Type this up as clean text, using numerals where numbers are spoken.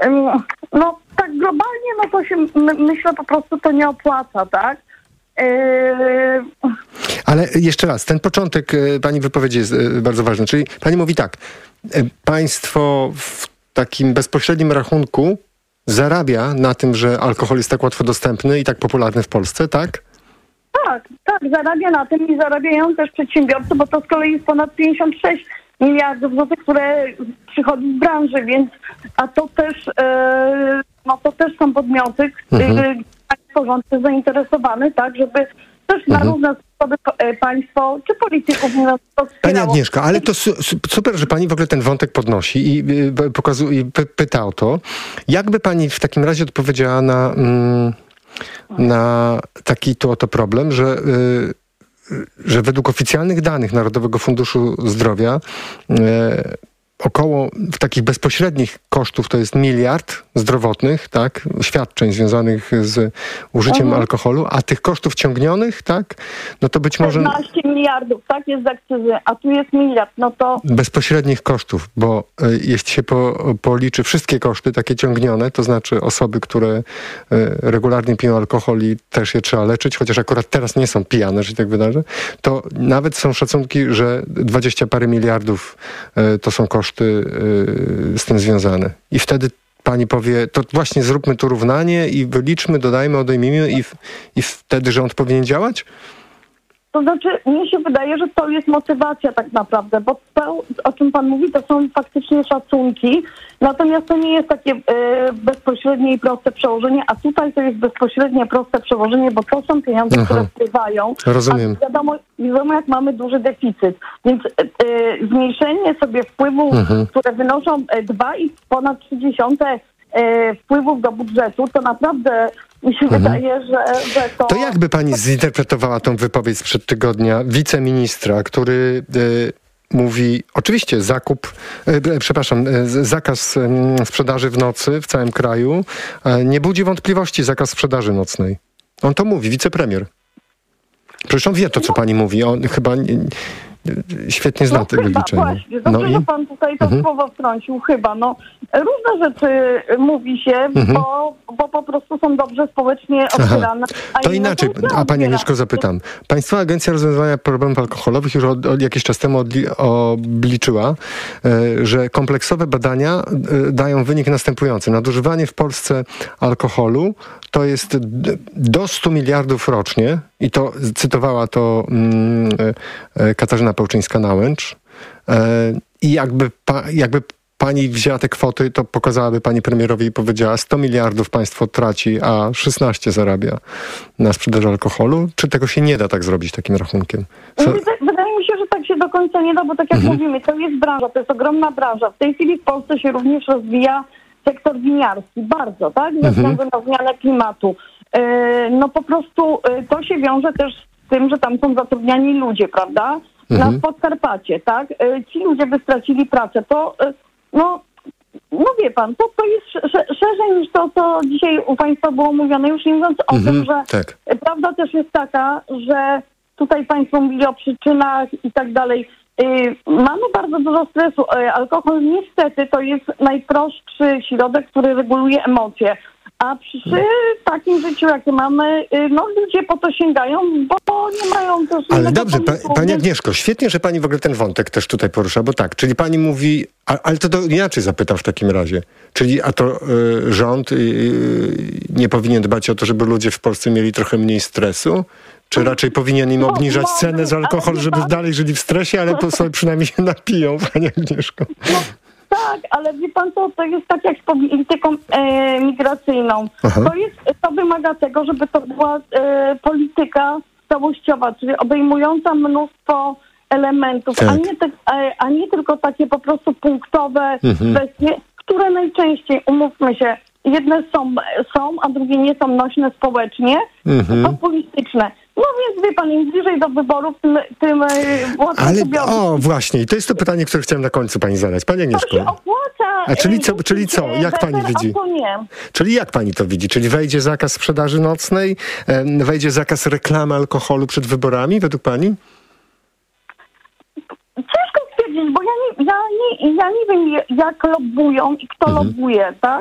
no tak globalnie, no to się myślę po prostu to nie opłaca, tak? Ale jeszcze raz, ten początek pani wypowiedzi jest bardzo ważny. Czyli pani mówi tak, państwo w takim bezpośrednim rachunku zarabia na tym, że alkohol jest tak łatwo dostępny i tak popularny w Polsce, tak? Tak, zarabia na tym i zarabiają też przedsiębiorcy, bo to z kolei jest ponad 56 miliardów złotych, które przychodzi z branży, więc a to też, no to też są podmioty, państwo rząd jest zainteresowany, tak, żeby też na różne sposoby państwo czy polityków to wspierało. Pani Agnieszka, ale to super, że pani w ogóle ten wątek podnosi i pokazuje, i pyta o to. Jakby pani w takim razie odpowiedziała na taki tu oto problem, że według oficjalnych danych Narodowego Funduszu Zdrowia około takich bezpośrednich kosztów to jest 1 miliard zdrowotnych, tak, świadczeń związanych z użyciem alkoholu, a tych kosztów ciągnionych, tak, no to być może 15 miliardów, tak, jest z akcyzy, a tu jest miliard, no to bezpośrednich kosztów, bo jeśli się policzy wszystkie koszty takie ciągnione, to znaczy osoby, które regularnie piją alkohol i też je trzeba leczyć, chociaż akurat teraz nie są pijane, że się tak wydarzy, to nawet są szacunki, że 20 parę miliardów to są koszty z tym związane. I wtedy pani powie, to właśnie zróbmy tu równanie i wyliczmy, dodajmy, odejmijmy i wtedy rząd powinien działać? To znaczy, mnie się wydaje, że to jest motywacja tak naprawdę, bo to, o czym pan mówi, to są faktycznie szacunki, natomiast to nie jest takie bezpośrednie i proste przełożenie, a tutaj to jest bezpośrednie, proste przełożenie, bo to są pieniądze, które wpływają. Rozumiem. A wiadomo, jak mamy duży deficyt, więc zmniejszenie sobie wpływów, które wynoszą ponad 0,3 wpływów do budżetu, to naprawdę mi się wydaje, że to... To jakby pani zinterpretowała tą wypowiedź sprzed tygodnia wiceministra, który mówi, oczywiście zakaz sprzedaży w nocy w całym kraju nie budzi wątpliwości, zakaz sprzedaży nocnej. On to mówi, wicepremier. Przecież on wie to, co pani mówi. On chyba świetnie zna te wyliczenia. Właśnie, dobrze, że pan tutaj to słowo wtrącił, chyba. No, różne rzeczy mówi się, bo po prostu są dobrze społecznie odbierane. To inaczej, a pani Agnieszko zapytam. Państwowa Agencja Rozwiązywania Problemów Alkoholowych już od jakiś czas temu obliczyła, że kompleksowe badania dają wynik następujący. Nadużywanie w Polsce alkoholu to jest do 100 miliardów rocznie i to cytowała to Katarzyna Pełczyńska-Nałęcz. I jakby pani wzięła te kwoty, to pokazałaby pani premierowi i powiedziała, 100 miliardów państwo traci, a 16 zarabia na sprzedaży alkoholu. Czy tego się nie da tak zrobić takim rachunkiem? Wydaje mi się, że tak się do końca nie da, bo tak jak mówimy, to jest branża, to jest ogromna branża. W tej chwili w Polsce się również rozwija sektor winiarski, bardzo, tak? Ze względu na zmianę klimatu. No po prostu to się wiąże też z tym, że tam są zatrudniani ludzie, prawda? Na Podkarpacie, tak? Ci ludzie by stracili pracę. To, no wie pan, to jest szerzej niż to, co dzisiaj u państwa było mówione, już nie mówiąc o tym, że prawda też jest taka, że tutaj państwo mówili o przyczynach i tak dalej. Mamy bardzo dużo stresu. Alkohol niestety to jest najprostszy środek, który reguluje emocje. A przy takim życiu, jakie mamy, no ludzie po to sięgają, bo nie mają też... Ale dobrze, pani Agnieszko, świetnie, że pani w ogóle ten wątek też tutaj porusza, bo tak, czyli pani mówi, ale to inaczej zapytam w takim razie, czyli rząd nie powinien dbać o to, żeby ludzie w Polsce mieli trochę mniej stresu? Czy raczej powinien im obniżać cenę za alkohol, żeby dalej żyli w stresie, ale to sobie przynajmniej się napiją, pani Agnieszko? Tak, ale wie pan co, to jest tak jak z polityką migracyjną. To wymaga tego, żeby to była polityka całościowa, czyli obejmująca mnóstwo elementów, a nie tylko takie po prostu punktowe kwestie, które najczęściej, umówmy się, jedne są, a drugie nie są nośne społecznie, populistyczne. No więc wie pan, im bliżej do wyborów, tym łatwiej sobie... O, właśnie. I to jest to pytanie, które chciałem na końcu pani zadać. Pani Agnieszko. To się opłaca. A czyli co? Jak pani widzi? Nie. Czyli jak pani to widzi? Czyli wejdzie zakaz sprzedaży nocnej? Wejdzie zakaz reklamy alkoholu przed wyborami, według pani? Ciężko stwierdzić, bo ja nie wiem, jak lobbują i kto lobbuje, tak?